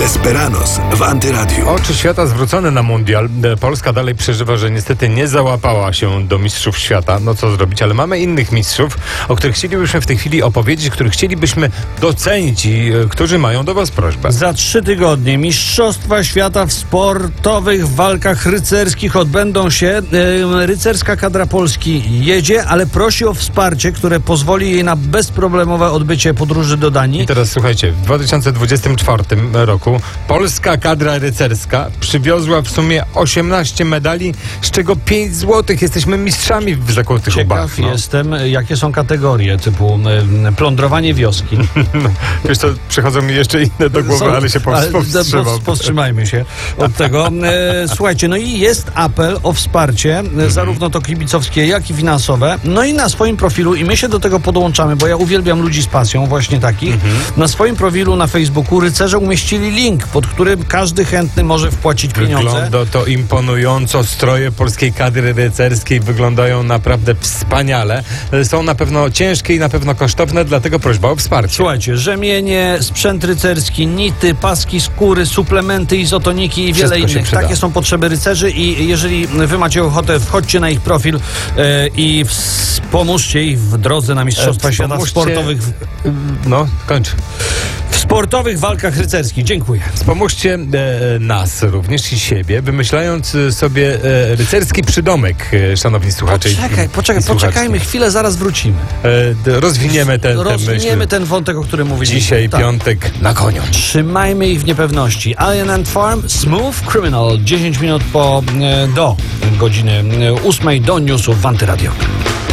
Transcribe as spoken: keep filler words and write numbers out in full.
Desperados w Antyradiu. Oczy świata zwrócone na mundial. Polska dalej przeżywa, że niestety nie załapała się do mistrzów świata. No co zrobić, ale mamy innych mistrzów, o których chcielibyśmy w tej chwili opowiedzieć, których chcielibyśmy docenić i e, którzy mają do was prośbę. Za trzy tygodnie Mistrzostwa Świata w sportowych walkach rycerskich odbędą się. E, rycerska kadra Polski jedzie, ale prosi o wsparcie, które pozwoli jej na bezproblemowe odbycie podróży do Danii. I teraz słuchajcie, w dwa tysiące dwudziestym czwartym roku polska kadra rycerska przywiozła w sumie osiemnaście medali, z czego pięć złotych. Jesteśmy mistrzami w zakłotych Ciekaw łbach. No. jestem, jakie są kategorie typu e, plądrowanie wioski. Wiesz co, przychodzą mi jeszcze inne do głowy, ale się Ale powstrzymam. pows- powstrzymajmy się od tego. E, słuchajcie, no i jest apel o wsparcie, e, zarówno to kibicowskie, jak i finansowe. No i na swoim profilu, i my się do tego podłączamy, bo ja uwielbiam ludzi z pasją, właśnie takich. Mhm. Na swoim profilu na Facebooku rycerze umieścili link, pod którym każdy chętny może wpłacić pieniądze. Wygląda to imponująco. Stroje polskiej kadry rycerskiej wyglądają naprawdę wspaniale. Są na pewno ciężkie i na pewno kosztowne, dlatego prośba o wsparcie. Słuchajcie, rzemienie, sprzęt rycerski, nity, paski skóry, suplementy, izotoniki i wiele Wszystko się innych. przyda. Takie są potrzeby rycerzy i jeżeli wy macie ochotę, wchodźcie na ich profil e, i wspomóżcie ich w drodze na Mistrzostwa E, Świata wspomóżcie- sportowych. No, kończ. W sportowych walkach rycerskich. Dziękuję. Wspomóżcie e, nas również i siebie, wymyślając e, sobie e, rycerski przydomek, e, szanowni słuchacze. i- Poczekaj, i poczekaj, słuchaczki. poczekajmy chwilę, zaraz wrócimy. E, d- rozwiniemy ten, ten Rozwiniemy myśl. ten wątek, o którym mówiliśmy. Dzisiaj Tak. piątek na koniu. Trzymajmy ich w niepewności. Alien and Farm, Smooth Criminal. dziesięć minut po, e, do godziny ósmej do newsów w Antyradio.